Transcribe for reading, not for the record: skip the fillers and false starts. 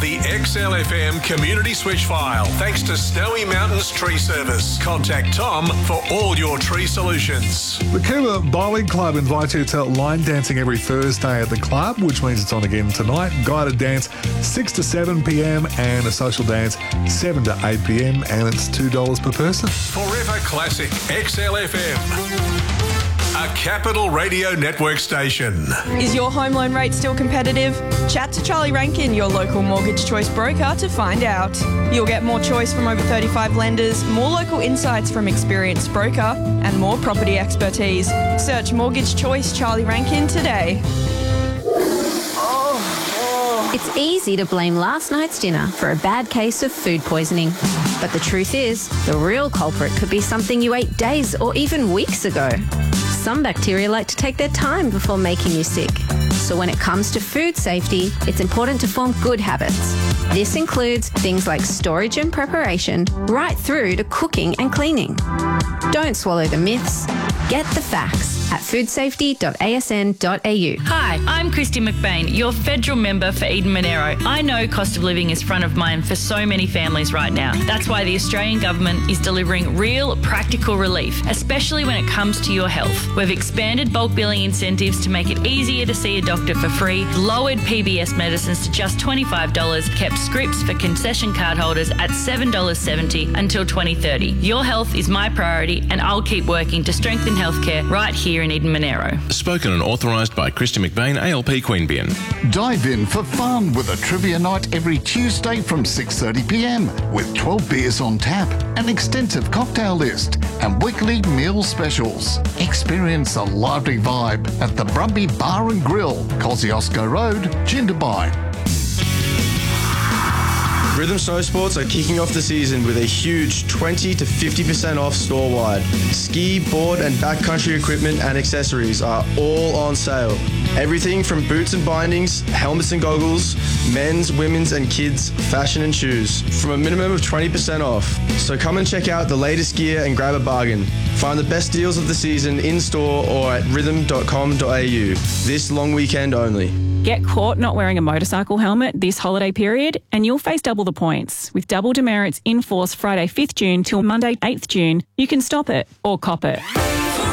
the XLFM community switch file thanks to Snowy Mountains Tree Service. Contact Tom for all your tree solutions. The Cooma Bowling Club invites you to line dancing every Thursday at the club, which means it's on again tonight. Guided dance 6 to 7 p.m. and a social dance 7 to 8 p.m. and it's $2 per person. Forever Classic XLFM. A Capital Radio Network station. Is your home loan rate still competitive? Chat to Charlie Rankin, your local mortgage choice broker, to find out. You'll get more choice from over 35 lenders, more local insights from experienced broker, and more property expertise. Search Mortgage Choice Charlie Rankin today. It's easy to blame last night's dinner for a bad case of food poisoning. But the truth is, the real culprit could be something you ate days or even weeks ago. Some bacteria like to take their time before making you sick. So when it comes to food safety, it's important to form good habits. This includes things like storage and preparation, right through to cooking and cleaning. Don't swallow the myths. Get the facts at foodsafety.asn.au. Hi, I'm Christy McBain, your federal member for Eden Monaro. I know cost of living is front of mind for so many families right now. That's why the Australian government is delivering real practical relief, especially when it comes to your health. We've expanded bulk billing incentives to make it easier to see a doctor for free, lowered PBS medicines to just $25, kept scripts for concession card holders at $7.70 until 2030. Your health is my priority and I'll keep working to strengthen healthcare right here in Eden Monaro. Spoken and authorised by Christy McBain, ALP Queanbeyan. Dive in for fun with a trivia night every Tuesday from 6:30 p.m. with 12 beers on tap, an extensive cocktail list and weekly meal specials. Experience a lively vibe at the Brumby Bar and Grill, Kosciuszko Road, Jindabyne. Rhythm Snow Sports are kicking off the season with a huge 20 to 50% off store-wide. Ski, board and backcountry equipment and accessories are all on sale. Everything from boots and bindings, helmets and goggles, men's, women's and kids' fashion and shoes from a minimum of 20% off. So come and check out the latest gear and grab a bargain. Find the best deals of the season in-store or at rhythm.com.au. This long weekend only. Get caught not wearing a motorcycle helmet this holiday period and you'll face double the points. With double demerits in force Friday 5th June till Monday 8th June, you can stop it or cop it.